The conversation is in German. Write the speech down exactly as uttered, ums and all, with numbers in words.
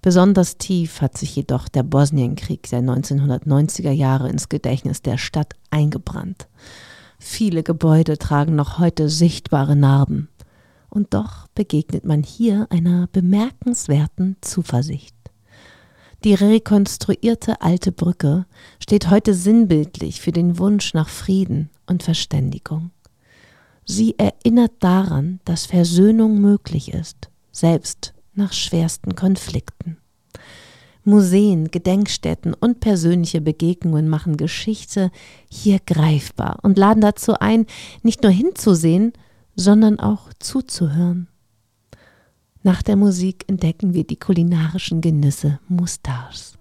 Besonders tief hat sich jedoch der Bosnienkrieg der neunzehnhundertneunziger Jahre ins Gedächtnis der Stadt eingebrannt. Viele Gebäude tragen noch heute sichtbare Narben. Und doch begegnet man hier einer bemerkenswerten Zuversicht. Die rekonstruierte alte Brücke steht heute sinnbildlich für den Wunsch nach Frieden und Verständigung. Sie erinnert daran, dass Versöhnung möglich ist, selbst nach schwersten Konflikten. Museen, Gedenkstätten und persönliche Begegnungen machen Geschichte hier greifbar und laden dazu ein, nicht nur hinzusehen, sondern auch zuzuhören. Nach der Musik entdecken wir die kulinarischen Genüsse Mustars.